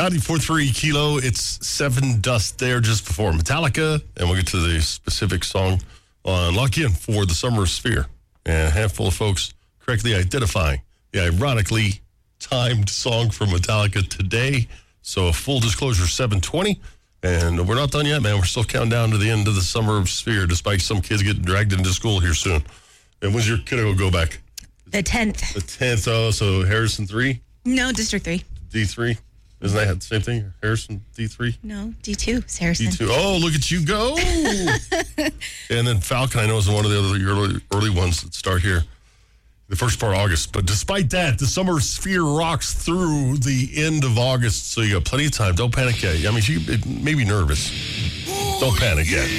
94.3 Kilo. It's Sevendust there just before Metallica. And we'll get to the specific song on Lock In for the Summer Sphere. And a handful of folks correctly identifying the ironically timed song from Metallica today. So a full disclosure, 7:20. And we're not done yet, man. We're still counting down to the end of the Summer Sphere, despite some kids getting dragged into school here soon. And when's your kiddo go back? The 10th. The 10th. Oh, so Harrison 3? No, District 3. D3? Isn't that the same thing? Harrison, D3? No, D2 is Harrison. D2. Oh, look at you go. And then Falcon, I know, is one of the other early ones that start here the first part of August. But despite that, the Summer Sphere rocks through the end of August, so you got plenty of time. Don't panic yet. I mean, she may be nervous. Don't panic yet.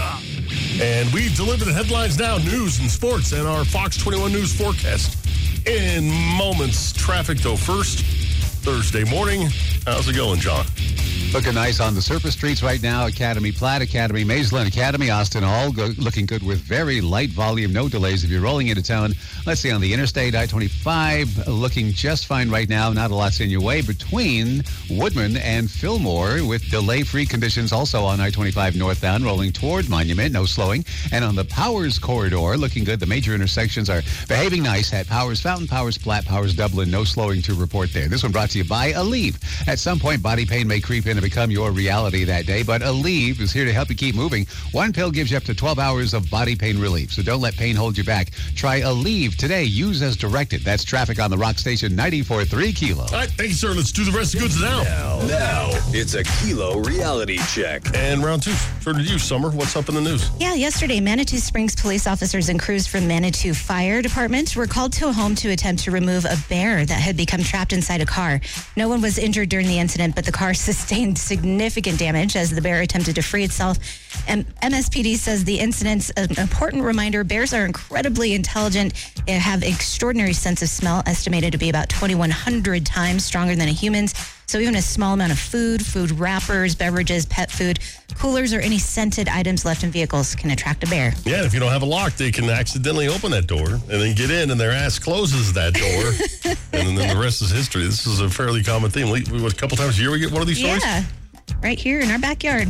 And we deliver the headlines now, news and sports, and our Fox 21 News forecast in moments. Traffic, though, first. Thursday morning. How's it going, John? Looking nice on the surface streets right now. Academy, Platt Academy, Maysland Academy, Austin Hall, looking good with very light volume, no delays if you're rolling into town. Let's see, on the interstate, I-25, looking just fine right now. Not a lot's in your way between Woodman and Fillmore with delay-free conditions also on I-25 northbound, rolling toward Monument, no slowing. And on the Powers corridor, looking good. The major intersections are behaving nice at Powers Fountain, Powers Platt, Powers Dublin, no slowing to report there. This one brought to you by Aleve. At some point, body pain may creep in and become your reality that day, but Aleve is here to help you keep moving. One pill gives you up to 12 hours of body pain relief, so don't let pain hold you back. Try Aleve today. Use as directed. That's traffic on the Rock Station 94.3 Kilo. All right, thank you, sir. Let's do the rest of goods now. Now, it's a Kilo reality check. And round two, turn to you, Summer. What's up in the news? Yeah, yesterday, Manitou Springs police officers and crews from Manitou Fire Department were called to a home to attempt to remove a bear that had become trapped inside a car. No one was injured during the incident, but the car sustained significant damage as the bear attempted to free itself. And MSPD says the incident's an important reminder. Bears are incredibly intelligent. They have extraordinary sense of smell, estimated to be about 2,100 times stronger than a human's. So even a small amount of food wrappers, beverages, pet food, coolers, or any scented items left in vehicles can attract a bear. Yeah, if you don't have a lock, they can accidentally open that door and then get in, and their ass closes that door. And then the rest is history. This is a fairly common theme. A couple times a year we get one of these stories? Yeah, right here in our backyard.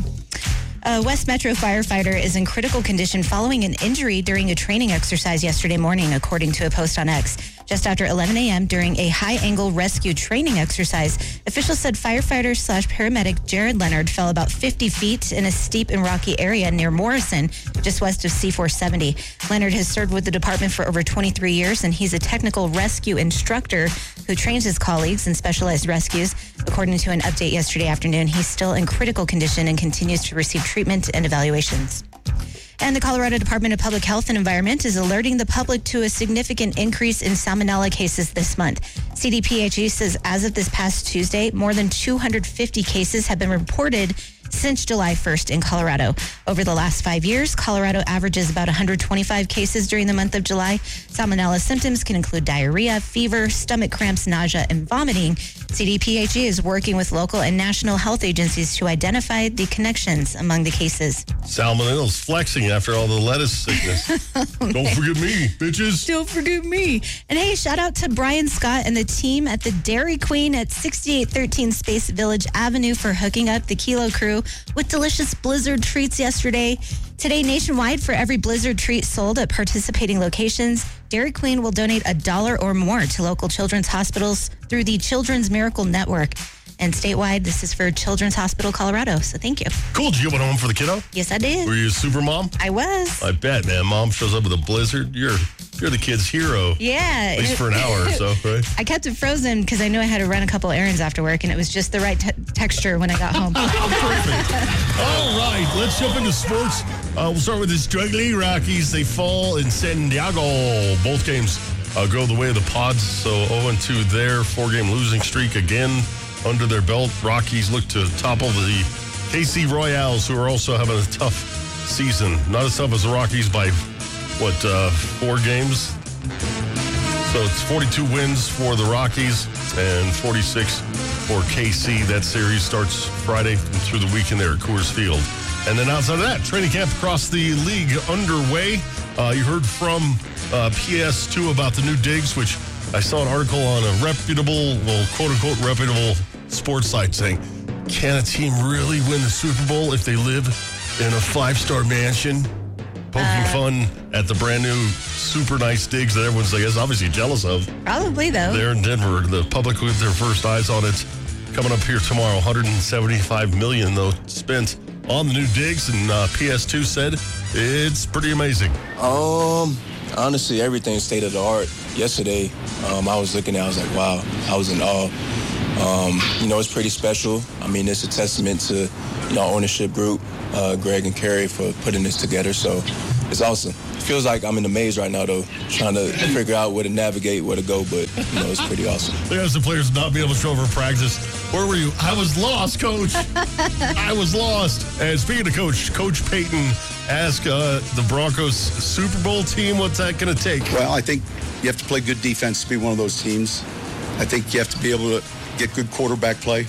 A West Metro firefighter is in critical condition following an injury during a training exercise yesterday morning, according to a post on X. Just after 11 a.m. during a high-angle rescue training exercise, officials said firefighter/paramedic Jared Leonard fell about 50 feet in a steep and rocky area near Morrison, just west of C-470. Leonard has served with the department for over 23 years, and he's a technical rescue instructor who trains his colleagues in specialized rescues. According to an update yesterday afternoon, he's still in critical condition and continues to receive treatment and evaluations. And the Colorado Department of Public Health and Environment is alerting the public to a significant increase in salmonella cases this month. CDPHE says as of this past Tuesday, more than 250 cases have been reported since July 1st in Colorado. Over the last 5 years, Colorado averages about 125 cases during the month of July. Salmonella symptoms can include diarrhea, fever, stomach cramps, nausea, and vomiting. CDPHE is working with local and national health agencies to identify the connections among the cases. Salmonella's flexing after all the lettuce sickness. Don't forget me, bitches. Don't forget me. And hey, shout out to Brian Scott and the team at the Dairy Queen at 6813 Space Village Avenue for hooking up the Kilo crew with delicious Blizzard treats yesterday. Today, nationwide, for every Blizzard treat sold at participating locations, Dairy Queen will donate $1 or more to local children's hospitals through the Children's Miracle Network. And statewide, this is for Children's Hospital Colorado. So thank you. Cool. Did you get one home for the kiddo? Yes, I did. Were you a super mom? I was. I bet, man. Mom shows up with a Blizzard. You're the kid's hero. Yeah. At least for an hour or so, right? I kept it frozen because I knew I had to run a couple errands after work, and it was just the right texture when I got home. Perfect. All right, let's jump into sports. We'll start with the struggling Rockies. They fall in San Diego. Both games go the way of the Pods, so 0-2 there. 4-game losing streak again under their belt. Rockies look to topple the KC Royals, who are also having a tough season. Not as tough as the Rockies by, 4 games? So it's 42 wins for the Rockies and 46 for KC. That series starts Friday through the weekend there at Coors Field. And then outside of that, training camp across the league underway. You heard from PS2 about the new digs, which I saw an article on a reputable, well, quote-unquote reputable sports site saying, can a team really win the Super Bowl if they live in a 5-star mansion? Poking fun at the brand new super nice digs that everyone's, I guess, obviously jealous of. Probably, though. There in Denver, the public with their first eyes on it. Coming up here tomorrow, $175 million, though, spent on the new digs, and PS2 said it's pretty amazing. Honestly, everything's state of the art. Yesterday, I was looking at it, I was like, wow, I was in awe. It's pretty special. I mean, it's a testament to, our ownership group, Greg and Kerry, for putting this together. So it's awesome. It feels like I'm in a maze right now, though, trying to figure out where to navigate, where to go. But, it's pretty awesome. There's the players not be able to show up for practice. Where were you? I was lost, Coach. I was lost. And speaking of Coach Payton asked the Broncos Super Bowl team, what's that going to take? Well, I think you have to play good defense to be one of those teams. I think you have to be able to get good quarterback play.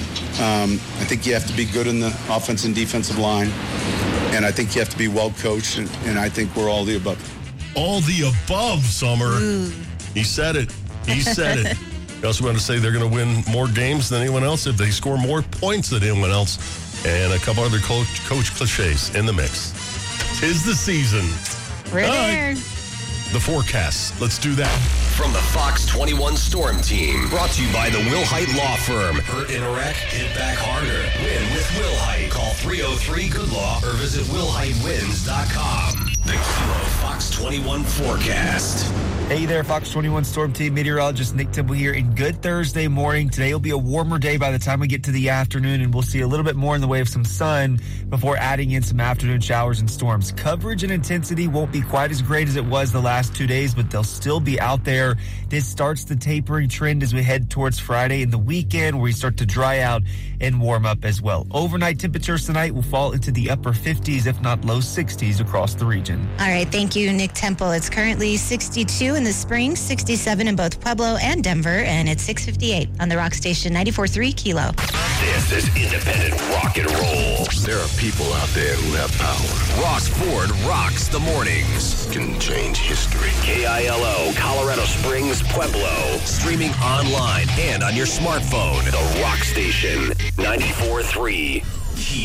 I think you have to be good in the offense and defensive line. And I think you have to be well coached. And I think we're all the above. All the above, Summer. He said it. He said it. You also want to say they're going to win more games than anyone else if they score more points than anyone else. And a couple other coach cliches in the mix. 'Tis the season. We're there. The forecast. Let's do that. From the Fox 21 Storm Team. Brought to you by the Will Height Law Firm. Hurt in a wreck? Hit back harder. Win with Will Height. Call 303-GOOD-LAW or visit WillHeightWins.com. The Kilo Fox 21 forecast. Hey there, Fox 21 Storm Team meteorologist Nick Temple here, and good Thursday morning. Today will be a warmer day by the time we get to the afternoon, and we'll see a little bit more in the way of some sun before adding in some afternoon showers and storms. Coverage and intensity won't be quite as great as it was the last 2 days, but they'll still be out there. This starts the tapering trend as we head towards Friday and the weekend, where we start to dry out and warm up as well. Overnight temperatures tonight will fall into the upper 50s, if not low 60s across the region. All right, thank you, Nick Temple. It's currently 62 in the Springs, 67 in both Pueblo and Denver, and it's 6:58 on the Rock Station 94.3 Kilo. This is independent rock and roll. There are people out there who have power. Ross Ford rocks the mornings. Can change history. KILO, Colorado Springs, Pueblo. Streaming online and on your smartphone. The Rock Station 94.3.